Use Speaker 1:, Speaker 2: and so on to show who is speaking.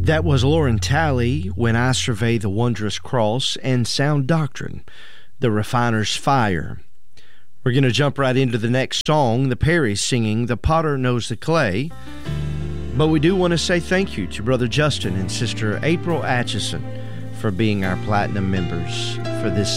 Speaker 1: That was Lauren Talley, When I Survey the Wondrous Cross, and Sound Doctrine, The Refiner's Fire. We're going to jump right into the next song, the Perrys singing The Potter Knows the Clay. But we do want to say thank you to Brother Justin and Sister April Atchison for being our platinum members for this